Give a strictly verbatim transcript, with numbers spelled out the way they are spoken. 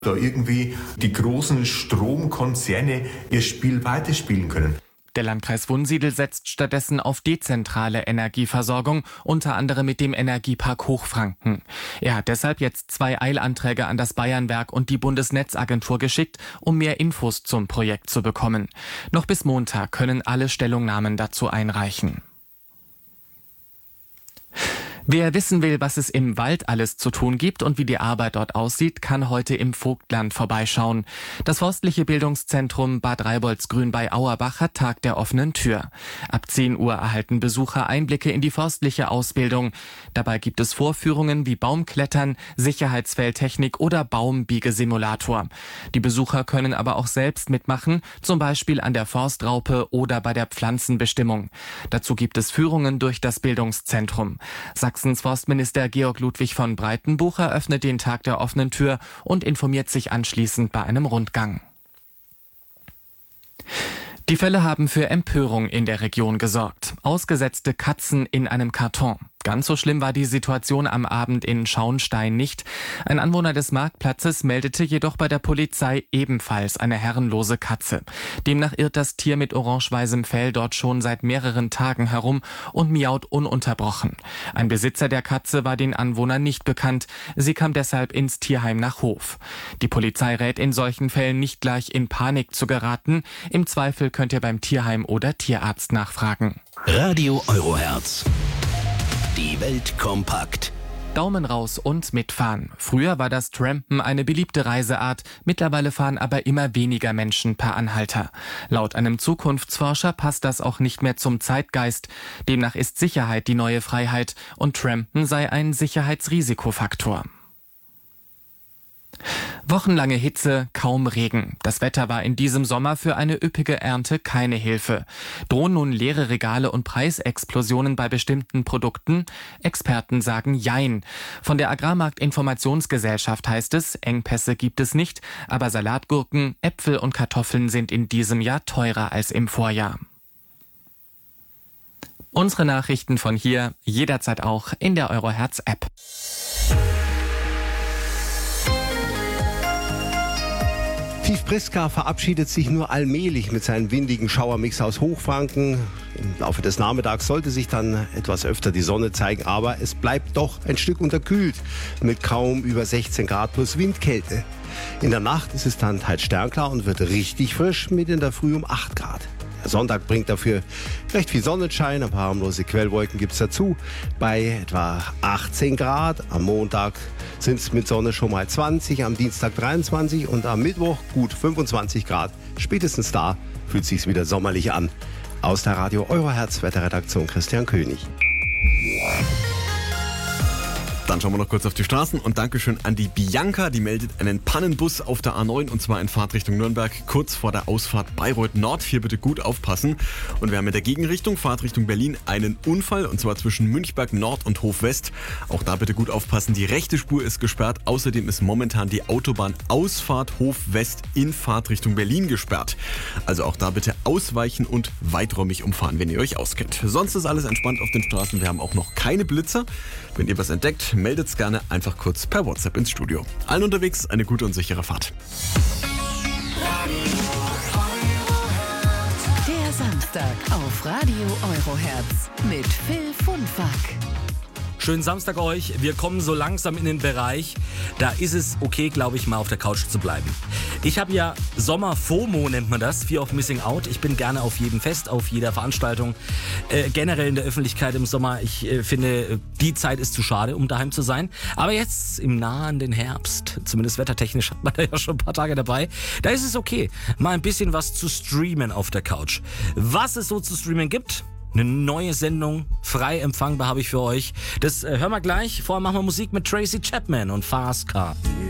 da irgendwie die großen Stromkonzerne ihr Spiel weiterspielen können. Der Landkreis Wunsiedel setzt stattdessen auf dezentrale Energieversorgung, unter anderem mit dem Energiepark Hochfranken. Er hat deshalb jetzt zwei Eilanträge an das Bayernwerk und die Bundesnetzagentur geschickt, um mehr Infos zum Projekt zu bekommen. Noch bis Montag können alle Stellungnahmen dazu einreichen. Wer wissen will, was es im Wald alles zu tun gibt und wie die Arbeit dort aussieht, kann heute im Vogtland vorbeischauen. Das forstliche Bildungszentrum Bad Reiboldsgrün bei Auerbach hat Tag der offenen Tür. Ab zehn Uhr erhalten Besucher Einblicke in die forstliche Ausbildung. Dabei gibt es Vorführungen wie Baumklettern, Sicherheitsfelltechnik oder Baumbiegesimulator. Die Besucher können aber auch selbst mitmachen, zum Beispiel an der Forstraupe oder bei der Pflanzenbestimmung. Dazu gibt es Führungen durch das Bildungszentrum. Sachsens Forstminister Georg Ludwig von Breitenbuch eröffnet den Tag der offenen Tür und informiert sich anschließend bei einem Rundgang. Die Fälle haben für Empörung in der Region gesorgt. Ausgesetzte Katzen in einem Karton. Ganz so schlimm war die Situation am Abend in Schauenstein nicht. Ein Anwohner des Marktplatzes meldete jedoch bei der Polizei ebenfalls eine herrenlose Katze. Demnach irrt das Tier mit orange-weißem Fell dort schon seit mehreren Tagen herum und miaut ununterbrochen. Ein Besitzer der Katze war den Anwohnern nicht bekannt. Sie kam deshalb ins Tierheim nach Hof. Die Polizei rät in solchen Fällen nicht gleich in Panik zu geraten. Im Zweifel könnt ihr beim Tierheim oder Tierarzt nachfragen. Radio Euroherz. Die Welt kompakt. Daumen raus und mitfahren. Früher war das Trampen eine beliebte Reiseart, mittlerweile fahren aber immer weniger Menschen per Anhalter. Laut einem Zukunftsforscher passt das auch nicht mehr zum Zeitgeist. Demnach ist Sicherheit die neue Freiheit und Trampen sei ein Sicherheitsrisikofaktor. Wochenlange Hitze, kaum Regen. Das Wetter war in diesem Sommer für eine üppige Ernte keine Hilfe. Drohen nun leere Regale und Preisexplosionen bei bestimmten Produkten? Experten sagen Jein. Von der Agrarmarktinformationsgesellschaft heißt es, Engpässe gibt es nicht, aber Salatgurken, Äpfel und Kartoffeln sind in diesem Jahr teurer als im Vorjahr. Unsere Nachrichten von hier, jederzeit auch in der Euroherz-App. Tief Priska verabschiedet sich nur allmählich mit seinem windigen Schauermix aus Hochfranken. Im Laufe des Nachmittags sollte sich dann etwas öfter die Sonne zeigen, aber es bleibt doch ein Stück unterkühlt mit kaum über sechzehn Grad plus Windkälte. In der Nacht ist es dann teils sternklar und wird richtig frisch mit in der Früh um acht Grad. Der Sonntag bringt dafür recht viel Sonnenschein, ein paar harmlose Quellwolken gibt es dazu. Bei etwa achtzehn Grad. Am Montag sind es mit Sonne schon mal zwanzig, am Dienstag dreiundzwanzig und am Mittwoch gut fünfundzwanzig Grad. Spätestens da fühlt es sich wieder sommerlich an. Aus der Radio Euroherz Wetterredaktion Christian König. Dann schauen wir noch kurz auf die Straßen und Dankeschön an die Bianca, die meldet einen Pannenbus auf der A neun und zwar in Fahrtrichtung Nürnberg, kurz vor der Ausfahrt Bayreuth Nord. Hier bitte gut aufpassen. Und wir haben in der Gegenrichtung, Fahrtrichtung Berlin, einen Unfall und zwar zwischen Münchberg Nord und Hof West. Auch da bitte gut aufpassen, die rechte Spur ist gesperrt. Außerdem ist momentan die Autobahnausfahrt Hof West in Fahrtrichtung Berlin gesperrt. Also auch da bitte ausweichen und weiträumig umfahren, wenn ihr euch auskennt. Sonst ist alles entspannt auf den Straßen. Wir haben auch noch keine Blitzer. Wenn ihr was entdeckt, meldet's gerne einfach kurz per WhatsApp ins Studio. Allen unterwegs eine gute und sichere Fahrt. Der Samstag auf Radio Euroherz mit Phil Funfack. Schönen Samstag euch. Wir kommen so langsam in den Bereich, da ist es okay, glaube ich, mal auf der Couch zu bleiben. Ich habe ja Sommer-FOMO, nennt man das, Fear of Missing Out. Ich bin gerne auf jedem Fest, auf jeder Veranstaltung, äh, generell in der Öffentlichkeit im Sommer. Ich äh, finde, die Zeit ist zu schade, um daheim zu sein. Aber jetzt im nahenden Herbst, zumindest wettertechnisch hat man da ja schon ein paar Tage dabei, da ist es okay, mal ein bisschen was zu streamen auf der Couch. Was es so zu streamen gibt? Eine neue Sendung, frei empfangbar habe ich für euch. Das äh, hören wir gleich. Vorher machen wir Musik mit Tracy Chapman und Fast Car.